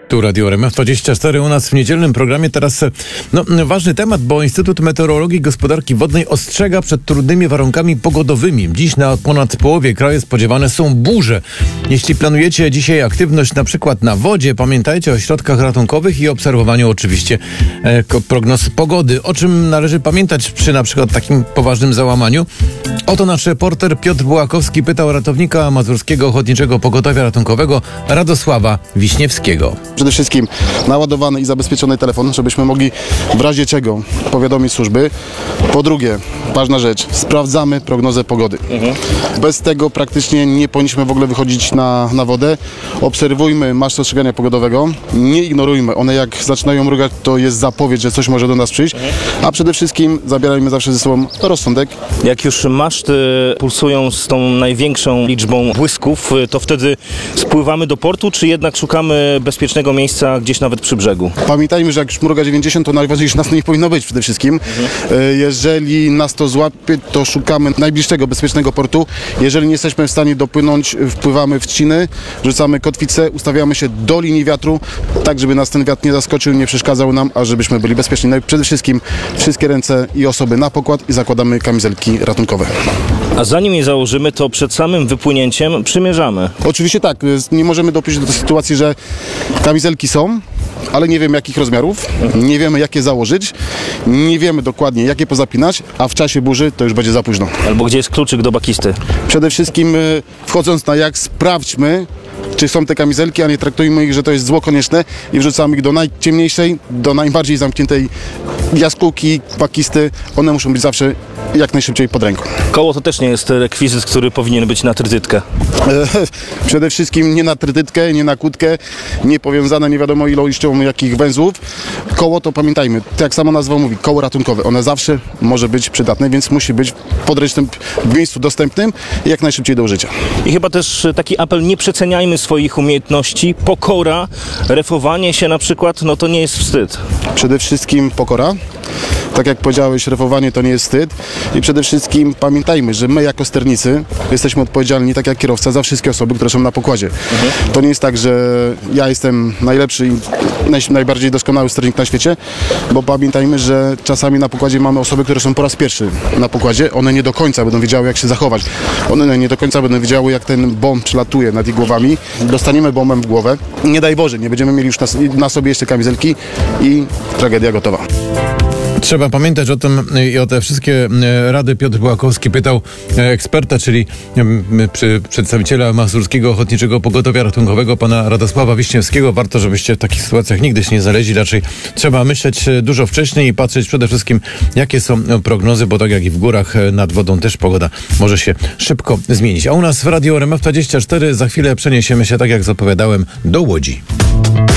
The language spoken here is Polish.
Tu Radio RMF24 u nas w niedzielnym programie. Teraz ważny temat, bo Instytut Meteorologii i Gospodarki Wodnej ostrzega przed trudnymi warunkami pogodowymi. Dziś na ponad połowie kraju spodziewane są burze. Jeśli planujecie dzisiaj aktywność na przykład na wodzie, pamiętajcie o środkach ratunkowych i obserwowaniu oczywiście prognoz pogody. O czym należy pamiętać przy na przykład takim poważnym załamaniu? Oto nasz reporter Piotr Bułakowski pytał ratownika Mazurskiego Ochotniczego Pogotowia Ratunkowego Radosława Wiśniewskiego. Przede wszystkim naładowany i zabezpieczony telefon, żebyśmy mogli w razie czego powiadomić służby. Po drugie, ważna rzecz, sprawdzamy prognozę pogody. Bez tego praktycznie nie powinniśmy w ogóle wychodzić na wodę. Obserwujmy maszty ostrzegania pogodowego, nie ignorujmy. One jak zaczynają mrugać, to jest zapowiedź, że coś może do nas przyjść. A przede wszystkim zabierajmy zawsze ze sobą rozsądek. Jak już maszty pulsują z tą największą liczbą błysków, to wtedy spływamy do portu, czy jednak szukamy bezpiecznego miejsca gdzieś nawet przy brzegu? Pamiętajmy, że jak już mruga 90, to najważniejsze nas nie powinno być przede wszystkim. Jeżeli nas to złapie, to szukamy najbliższego bezpiecznego portu. Jeżeli nie jesteśmy w stanie dopłynąć, wpływamy w trzciny, rzucamy kotwicę, ustawiamy się do linii wiatru, tak żeby nas ten wiatr nie zaskoczył, nie przeszkadzał nam, a żebyśmy byli bezpieczni. No i przede wszystkim wszystkie ręce i osoby na pokład i zakładamy kamizelki ratunkowe. A zanim je założymy, to przed samym wypłynięciem przymierzamy. Oczywiście tak, nie możemy dopuścić do tej sytuacji, że kamizelki są, ale nie wiemy jakich rozmiarów, nie wiemy jakie założyć, nie wiemy dokładnie jakie pozapinać, a w czasie burzy to już będzie za późno. Albo gdzie jest kluczyk do bakisty? Przede wszystkim wchodząc na jak, sprawdźmy, czy są te kamizelki, a nie traktujmy ich, że to jest zło konieczne i wrzucamy ich do najciemniejszej, do najbardziej zamkniętej jaskółki, bakisty. One muszą być zawsze jak najszybciej pod ręką. Koło to też nie jest rekwizyt, który powinien być na trytytkę. Przede wszystkim nie na trytytkę, nie na kłódkę, nie powiązane nie wiadomo ilością jakich węzłów. Koło to pamiętajmy, tak jak sama nazwa mówi, koło ratunkowe. One zawsze może być przydatne, więc musi być podręcznym w miejscu dostępnym i jak najszybciej do użycia. I chyba też taki apel, nie przeceniajmy swoich umiejętności. Pokora, refowanie się na przykład, no to nie jest wstyd. Przede wszystkim pokora. Tak jak powiedziałeś, refowanie to nie jest wstyd i przede wszystkim pamiętajmy, że my jako sternicy jesteśmy odpowiedzialni, tak jak kierowca, za wszystkie osoby, które są na pokładzie. To nie jest tak, że ja jestem najlepszy i najbardziej doskonały sternik na świecie, bo pamiętajmy, że czasami na pokładzie mamy osoby, które są po raz pierwszy na pokładzie. One nie do końca będą wiedziały, jak się zachować. One nie do końca będą wiedziały, jak ten bomb przelatuje nad ich głowami. Dostaniemy bombem w głowę. Nie daj Boże, nie będziemy mieli już na sobie jeszcze kamizelki i tragedia gotowa. Trzeba pamiętać o tym i o te wszystkie rady Piotr Bułakowski pytał eksperta, czyli przedstawiciela Mazurskiego Ochotniczego Pogotowia Ratunkowego, pana Radosława Wiśniewskiego. Warto, żebyście w takich sytuacjach nigdy się nie znaleźli. Raczej trzeba myśleć dużo wcześniej i patrzeć przede wszystkim, jakie są prognozy, bo tak jak i w górach nad wodą też pogoda może się szybko zmienić. A u nas w Radio RMF24 za chwilę przeniesiemy się, tak jak zapowiadałem, do Łodzi.